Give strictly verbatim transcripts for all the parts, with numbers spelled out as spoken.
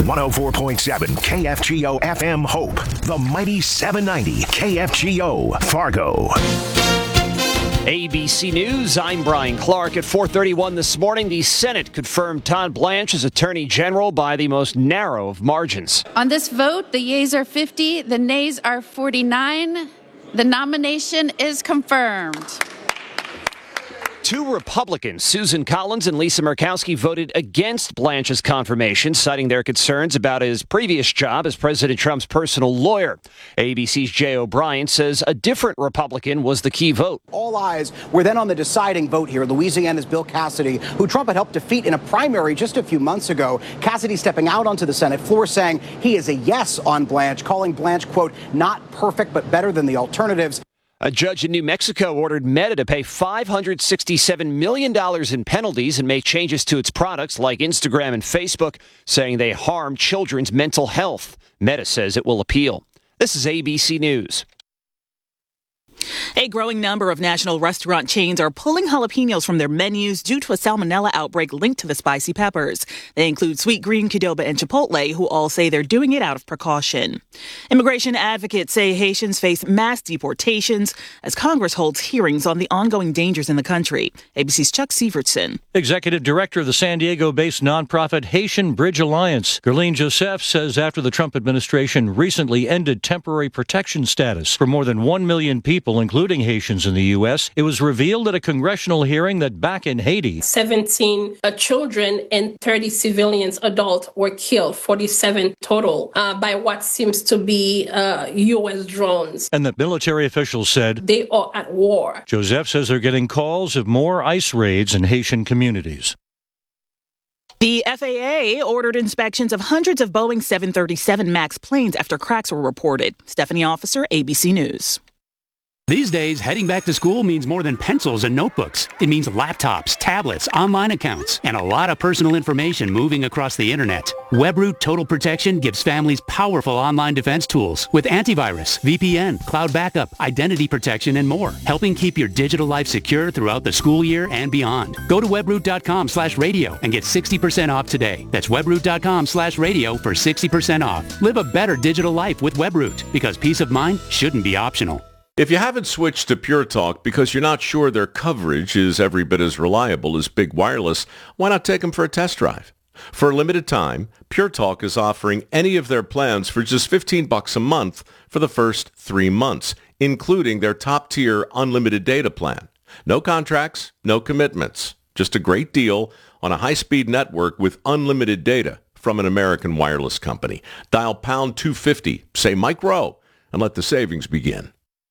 one oh four point seven K F G O F M Hope. The mighty seven ninety K F G O Fargo. A B C News, I'm Brian Clark. At four thirty-one this morning, the Senate confirmed Todd Blanche as Attorney General by the most narrow of margins. On this vote, the yeas are fifty, the nays are forty-nine. The nomination is confirmed. Two Republicans, Susan Collins and Lisa Murkowski, voted against Blanche's confirmation, citing their concerns about his previous job as President Trump's personal lawyer. A B C's Jay O'Brien says a different Republican was the key vote. All eyes were then on the deciding vote here. Louisiana's Bill Cassidy, who Trump had helped defeat in a primary just a few months ago. Cassidy stepping out onto the Senate floor saying he is a yes on Blanche, calling Blanche, quote, not perfect, but better than the alternatives. A judge in New Mexico ordered Meta to pay five hundred sixty-seven million dollars in penalties and make changes to its products like Instagram and Facebook, saying they harm children's mental health. Meta says it will appeal. This is A B C News. A growing number of national restaurant chains are pulling jalapenos from their menus due to a salmonella outbreak linked to the spicy peppers. They include Sweet Green, Qdoba, and Chipotle, who all say they're doing it out of precaution. Immigration advocates say Haitians face mass deportations as Congress holds hearings on the ongoing dangers in the country. A B C's Chuck Sievertson. Executive Director of the San Diego-based nonprofit Haitian Bridge Alliance, Gerline Joseph, says after the Trump administration recently ended temporary protection status for more than one million people, including Haitians in the U S, it was revealed at a congressional hearing that back in Haiti, seventeen uh, children and thirty civilians, adults, were killed, forty-seven total, uh, by what seems to be uh, U S drones. And that military officials said they are at war. Joseph says they're getting calls of more ICE raids in Haitian communities. The F A A ordered inspections of hundreds of Boeing seven thirty-seven MAX planes after cracks were reported. Stephanie Officer, A B C News. These days, heading back to school means more than pencils and notebooks. It means laptops, tablets, online accounts, and a lot of personal information moving across the internet. WebRoot Total Protection gives families powerful online defense tools with antivirus, V P N, cloud backup, identity protection, and more, helping keep your digital life secure throughout the school year and beyond. Go to webroot.com slash radio and get sixty percent off today. That's webroot.com slash radio for sixty percent off. Live a better digital life with WebRoot, because peace of mind shouldn't be optional. If you haven't switched to Pure Talk because you're not sure their coverage is every bit as reliable as Big Wireless, why not take them for a test drive? For a limited time, Pure Talk is offering any of their plans for just fifteen bucks a month for the first three months, including their top-tier unlimited data plan. No contracts, no commitments, just a great deal on a high-speed network with unlimited data from an American wireless company. Dial pound two fifty, say Mike Rowe, and let the savings begin.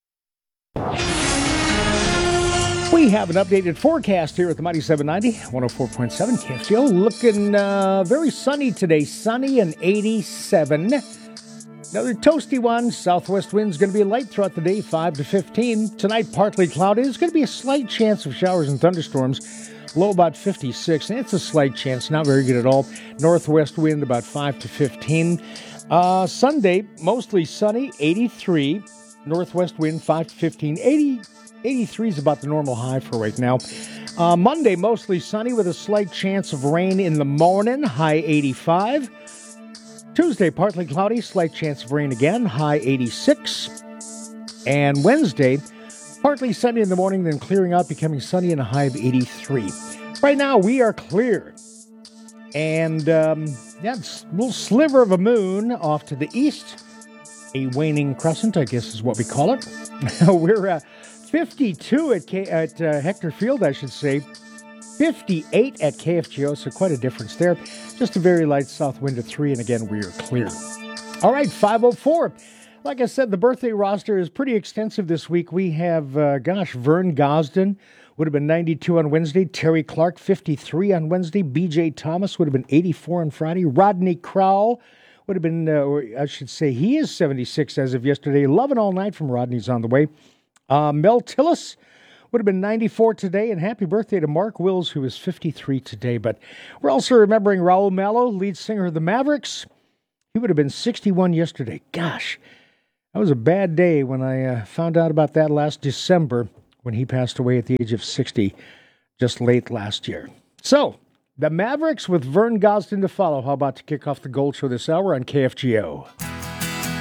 We have an updated forecast here at the Mighty seven ninety, one oh four point seven K F G O. Looking uh, very sunny today, sunny and eighty-seven. Another toasty one. Southwest wind's going to be light throughout the day, five to fifteen. Tonight, partly cloudy. There's going to be a slight chance of showers and thunderstorms. Low about fifty-six, and it's a slight chance, not very good at all. Northwest wind about five to fifteen. Uh, Sunday, mostly sunny, eighty-three. Northwest wind, five to fifteen. eighty, eighty-three is about the normal high for right now. Uh, Monday, mostly sunny with a slight chance of rain in the morning, high eighty-five. Tuesday, partly cloudy, slight chance of rain again, high eighty-six. And Wednesday, partly sunny in the morning, then clearing out, becoming sunny and a high of eighty-three. Right now, we are clear. And, um, yeah, it's a little sliver of a moon off to the east. A waning crescent, I guess is what we call it. We're uh, fifty-two at, K- at uh, Hector Field, I should say. fifty-eight at K F G O, so quite a difference there. Just a very light south wind at three, and again, we are clear. All right, five oh four. Like I said, the birthday roster is pretty extensive this week. We have, uh, gosh, Vern Gosden would have been ninety-two on Wednesday. Terry Clark, fifty-three on Wednesday. B J Thomas would have been eighty-four on Friday. Rodney Crowell would have been, uh, or I should say, he is seventy-six as of yesterday. Loving All Night from Rodney's on the way. Uh, Mel Tillis would have been ninety-four today, and happy birthday to Mark Wills, who is fifty-three today. But we're also remembering Raul Malo, lead singer of the Mavericks. He would have been sixty-one yesterday. Gosh, that was a bad day when I uh, found out about that last December when he passed away at the age of sixty, just late last year. So, The Mavericks with Vern Gosdin to follow. How about to kick off the Gold Show this hour on K F G O?